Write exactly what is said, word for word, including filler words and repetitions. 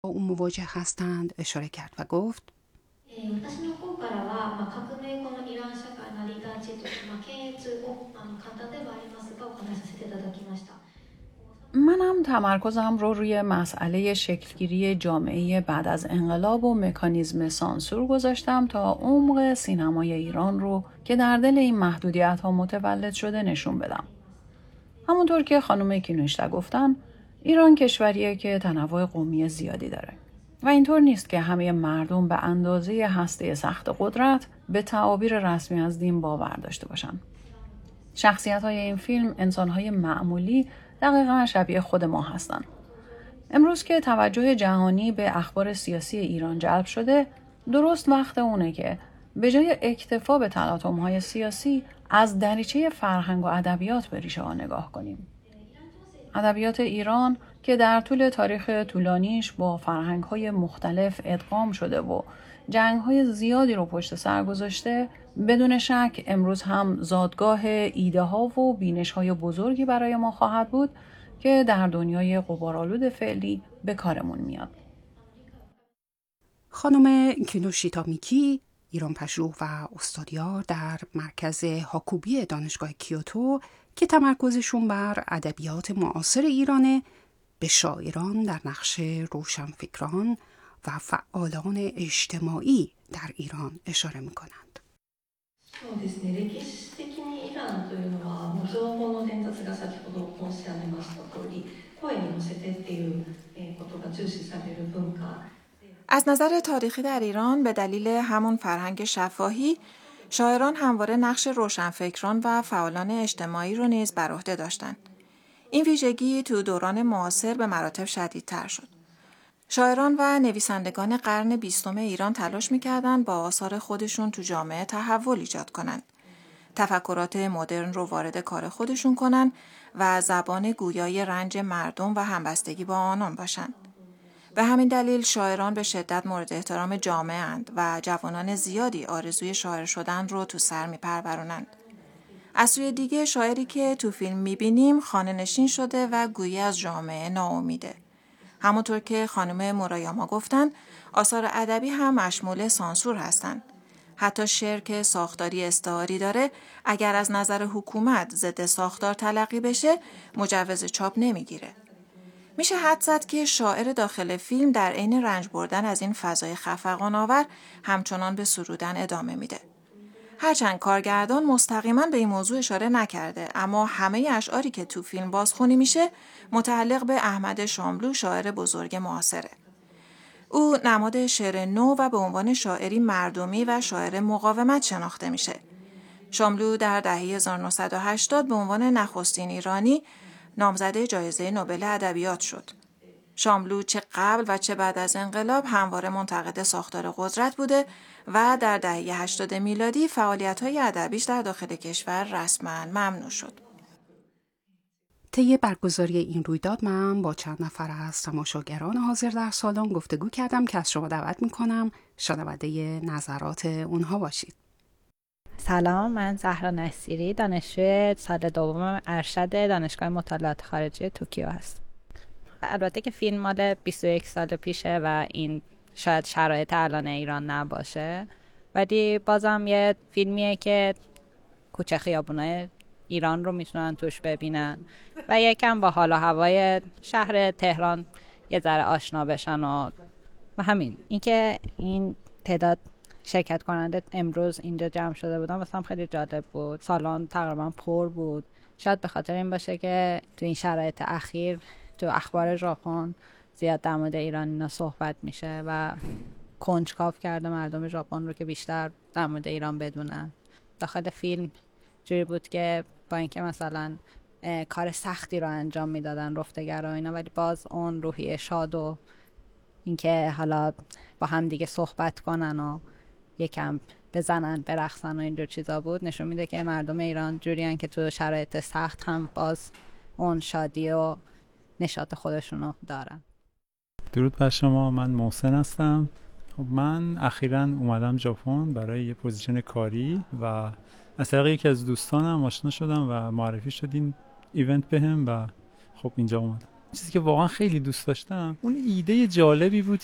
با اون مواجه هستند اشاره کرد و گفت えー私の方からは、まあ、革命後のイラン社会成り立ちとして、まあ、検閲をあの簡単ではありますが行いさせていただきました。 منم تمرکزم رو روی مسئله شکلگیری جامعه بعد از انقلاب و مکانیزم سانسور گذاشتم تا عمق سینمای ایران رو که در دل این محدودیت‌ها متولد شده نشون بدم. همونطور که خانم کینوشتا گفتن، ایران کشوریه که تنوع قومی زیادی داره. و اینطور نیست که همه مردم به اندازه هسته سخت قدرت به تعابیر رسمی از دین باور داشته باشن. شخصیت‌های این فیلم انسان‌های معمولی دقیقاً شبیه خود ما هستن. امروز که توجه جهانی به اخبار سیاسی ایران جلب شده، درست وقت اونه که به جای اکتفا به تلاطم‌های سیاسی از دریچه فرهنگ و ادبیات به ریشه ها نگاه کنیم. ادبیات ایران که در طول تاریخ طولانیش با فرهنگ‌های مختلف ادغام شده و جنگ‌های زیادی رو پشت سر گذاشته، بدون شک امروز هم زادگاه ایده‌ها و بینش‌های بزرگی برای ما خواهد بود که در دنیای غبارآلود فعلی به کارمون میاد. خانم کینوشیتا میکی، ایران پژوه و استادیار در مرکز هاکوبی دانشگاه کیوتو که تمرکزشون بر ادبیات معاصر ایرانه، به شاعران در نقش روشنفکران و فعالان اجتماعی در ایران اشاره میکنند. そうですね、歴史的にイランというのはもう情報の伝達が先ほど申し上げました通り、声に乗せてっていうことが重視される文化。 از نظر تاریخی در ایران به دلیل همون فرهنگ شفاهی، شاعران همواره نقش روشنفکران و فعالان اجتماعی رو نیز بر عهده داشتند. این ویژگی تو دوران معاصر به مراتب شدیدتر شد. شاعران و نویسندگان قرن بیستم ایران تلاش می‌کردند با آثار خودشون تو جامعه تحول ایجاد کنند. تفکرات مدرن رو وارد کار خودشون کنن و زبان گویای رنج مردم و همبستگی با آنان باشند. به همین دلیل شاعران به شدت مورد احترام جامعه اند و جوانان زیادی آرزوی شاعر شدن رو تو سر می‌پرورونند. از سوی دیگه شاعری که تو فیلم می‌بینیم خانه نشین شده و گویی از جامعه ناامیده. همونطور که خانم مورایاما گفتن، آثار ادبی هم مشمول سانسور هستند. حتی شعر که ساختاری استعاری داره، اگر از نظر حکومت ضد ساختار تلقی بشه، مجوز چاپ نمیگیره. میشه حدس زد که شاعر داخل فیلم در عین رنج بردن از این فضای خفقان‌آور همچنان به سرودن ادامه میده. هرچند کارگردان مستقیما به این موضوع اشاره نکرده، اما همه اشعاری که تو فیلم بازخوانی میشه متعلق به احمد شاملو، شاعر بزرگ معاصره. او نماد شعر نو و به عنوان شاعری مردمی و شاعر مقاومت شناخته میشه. شاملو در دهه هزار و نهصد و هشتاد به عنوان نخستین ایرانی نامزد جایزه نوبل ادبیات شد. شاملو چه قبل و چه بعد از انقلاب همواره منتقد ساختار قدرت بوده و در دهه هشتاد میلادی فعالیت‌های ادبیش در داخل کشور رسما ممنوع شد. طی برگزاری این رویداد من با چند نفر از تماشاگران حاضر در سالن گفتگو کردم که از شما دعوت میکنم شنونده نظرات اونها باشید. سلام، من زهرا نصیری، دانشجوی سال دوم ارشد دانشگاه مطالعات خارجی توکیو هستم. البته که فیلم مال بیست و یک سال پیشه و این شاید شرایط الان ایران نباشه، ولی بازم یه فیلمیه که کوچه خیابونای ایران رو میتونن توش ببینن و یکم با حال و هوای شهر تهران یه ذره آشنا بشن و, و همین اینکه این تعداد شرکت کننده امروز اینجا جمع شده بودن واسم خیلی جالب بود. سالن تقریبا پر بود. شاید به خاطر این باشه که تو این شرایط اخیر تو اخبار ژاپن زیاد در مورد ایران اینا صحبت میشه و کنجکاو کرده مردم ژاپن رو که بیشتر در مورد ایران بدونن. داخل فیلم جوری بود که با اینکه مثلا کار سختی رو انجام میدادن رفتگرا اینا، ولی باز اون روحیه شاد و اینکه حالا با هم دیگه صحبت کنن و یکم بزنن برقصن و اینجور چیزا بود، نشون میده که مردم ایران جوریان که تو شرایط سخت هم باز اون شادی و نشاط خودشونو دارن. درود بر شما، من محسن هستم. خب من اخیراً اومدم ژاپن برای یه پوزیشن کاری و از طریق یکی از دوستانم آشنا شدم و معرفی شد این ایونت بهم و خب اینجا اومدم. چیزی که واقعا خیلی دوست داشتم اون ایده جالبی بود